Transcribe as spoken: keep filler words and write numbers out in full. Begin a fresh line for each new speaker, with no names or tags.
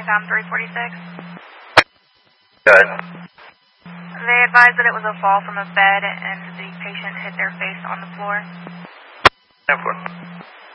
Com three forty-six.
Good.
They advised that it was a fall from a bed and the patient hit their face on the floor.
ten four.